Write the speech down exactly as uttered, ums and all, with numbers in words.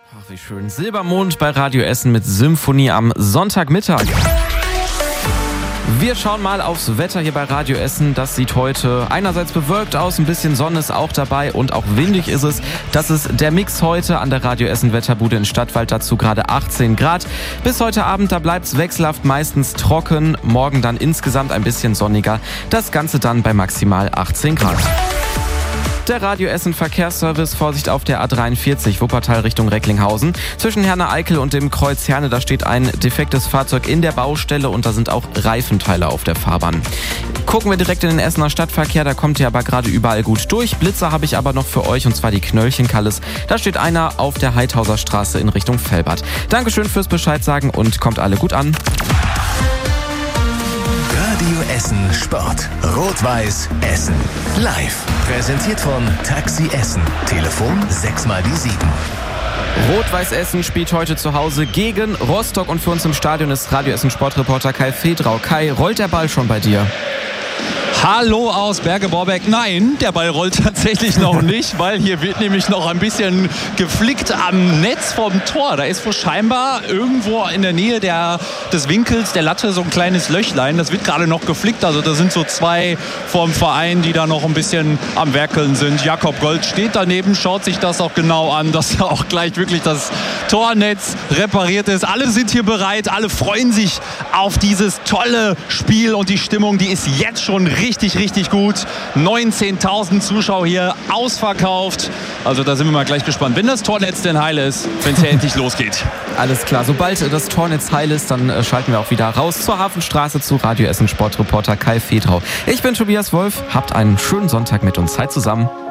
Ach, wie schön. Silbermond bei Radio Essen mit Symphonie am Sonntagmittag. Wir schauen mal aufs Wetter hier bei Radio Essen. Das sieht heute einerseits bewölkt aus, ein bisschen Sonne ist auch dabei und auch windig ist es. Das ist der Mix heute an der Radio Essen Wetterbude in Stadtwald, dazu gerade achtzehn Grad. Bis heute Abend, da bleibt's wechselhaft, meistens trocken. Morgen dann insgesamt ein bisschen sonniger. Das Ganze dann bei maximal achtzehn Grad. Der Radio Essen Verkehrsservice, Vorsicht auf der A dreiundvierzig, Wuppertal Richtung Recklinghausen. Zwischen Herne-Eickel und dem Kreuz Herne, da steht ein defektes Fahrzeug in der Baustelle und da sind auch Reifenteile auf der Fahrbahn. Gucken wir direkt in den Essener Stadtverkehr, da kommt ihr aber gerade überall gut durch. Blitzer habe ich aber noch für euch und zwar die Knöllchenkalles. Da steht einer auf der Heidhauser Straße in Richtung Velbert. Dankeschön fürs Bescheid sagen und kommt alle gut an. Radio Essen Sport. Rot-Weiß Essen. Live. Präsentiert von Taxi Essen. Telefon sechs mal die sieben. Rot-Weiß Essen spielt heute zu Hause gegen Rostock und für uns im Stadion ist Radio Essen Sportreporter Kai Fedrau. Kai, rollt der Ball schon bei dir? Hallo aus Berge-Borbeck. Nein, der Ball rollt tatsächlich noch nicht, weil hier wird nämlich noch ein bisschen geflickt am Netz vom Tor. Da ist wohl scheinbar irgendwo in der Nähe der, des Winkels der Latte so ein kleines Löchlein. Das wird gerade noch geflickt. Also da sind so zwei vom Verein, die da noch ein bisschen am Werkeln sind. Jakob Gold steht daneben, schaut sich das auch genau an, dass da auch gleich wirklich das Tornetz repariert ist. Alle sind hier bereit, alle freuen sich auf dieses tolle Spiel und die Stimmung, die ist jetzt schon richtig Richtig, richtig gut. neunzehntausend Zuschauer hier, ausverkauft. Also da sind wir mal gleich gespannt, wenn das Tornetz denn heil ist, wenn es hier endlich losgeht. Alles klar, sobald das Tornetz heil ist, dann äh, schalten wir auch wieder raus zur Hafenstraße zu Radio Essen Sportreporter Kai Fedrau. Ich bin Tobias Wolf, habt einen schönen Sonntag mit uns. Zeit zusammen.